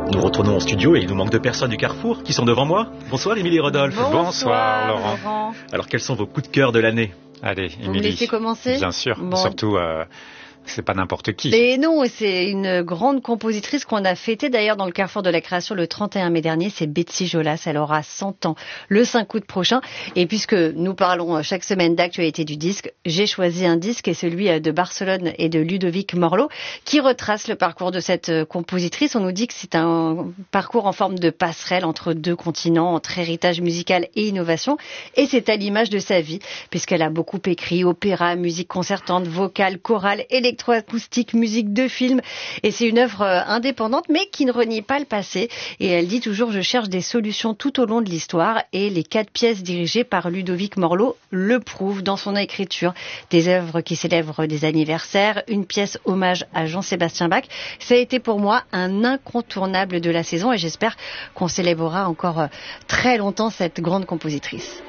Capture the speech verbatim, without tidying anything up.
Nous retournons au studio et il nous manque deux personnes du Carrefour qui sont devant moi. Bonsoir Émilie Rodolphe. Bonsoir, Bonsoir Laurent. Laurent. Alors quels sont vos coups de cœur de l'année? Allez, Vous me Émilie. laissez commencer? Bien sûr, Bon. surtout... Euh... C'est pas n'importe qui. Et non, c'est une grande compositrice qu'on a fêtée d'ailleurs dans le Carrefour de la Création le trente et un mai dernier, c'est Betsy Jolas, elle aura cent ans le cinq août prochain. Et puisque nous parlons chaque semaine d'actualité du disque, j'ai choisi un disque, et celui de Barcelone et de Ludovic Morlot, qui retrace le parcours de cette compositrice. On nous dit que c'est un parcours en forme de passerelle entre deux continents, entre héritage musical et innovation. Et c'est à l'image de sa vie, puisqu'elle a beaucoup écrit opéra, musique concertante, vocale, chorale, électronique, électroacoustique, musique de film, et c'est une œuvre indépendante mais qui ne renie pas le passé, et elle dit toujours: je cherche des solutions tout au long de l'histoire, et les quatre pièces dirigées par Ludovic Morlot le prouvent dans son écriture. Des œuvres qui célèbrent des anniversaires, une pièce hommage à Jean-Sébastien Bach. Ça a été pour moi un incontournable de la saison, et j'espère qu'on célébrera encore très longtemps cette grande compositrice.